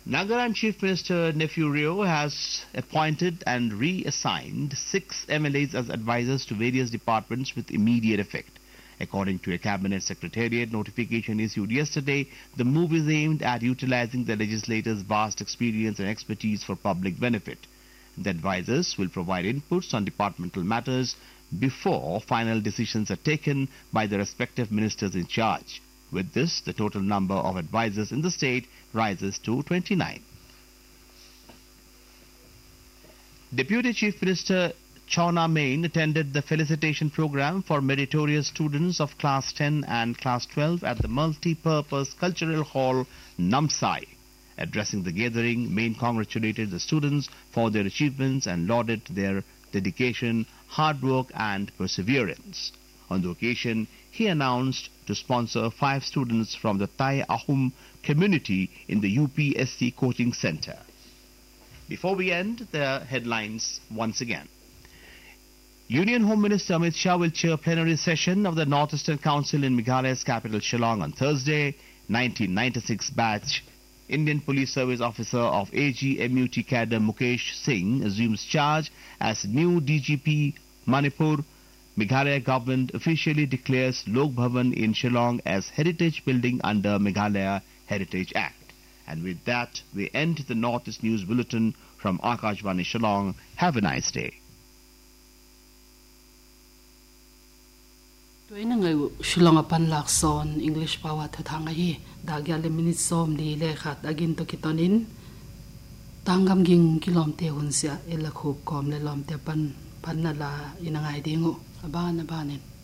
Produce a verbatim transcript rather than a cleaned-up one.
Nagaland Chief Minister Nephew Rio has appointed and reassigned six M L As as advisors to various departments with immediate effect. According to a Cabinet Secretariat notification issued yesterday, the move is aimed at utilizing the legislators' vast experience and expertise for public benefit. The advisors will provide inputs on departmental matters before final decisions are taken by the respective ministers in charge. With this, the total number of advisors in the state rises to twenty-nine. Deputy Chief Minister Chawna Main attended the felicitation program for meritorious students of Class ten and Class twelve at the Multi-Purpose Cultural Hall, Namsai. Addressing the gathering, Main congratulated the students for their achievements and lauded their dedication, hard work and perseverance. On the occasion, he announced to sponsor five students from the Thai Ahum community in the U P S C coaching center. Before we end, the headlines once again. Union Home Minister Amit Shah will chair plenary session of the North Eastern Council in Meghalaya's capital Shillong on Thursday. nineteen ninety-six batch Indian Police Service Officer of A G M U T cadre Mukesh Singh assumes charge as new D G P Manipur. Meghalaya government officially declares Lok Bhavan in Shillong as heritage building under Meghalaya Heritage Act. And with that, we end the Northeast News Bulletin from Akashvani Shillong. Have a nice day. Tuina ngai Shillong apan lakson English pawa thanga hi dagya le minute som li le khat agin to kitonin tangam ging kilom te hunsia ela khop kom le lom te pan pan na la inangai dingo abana banen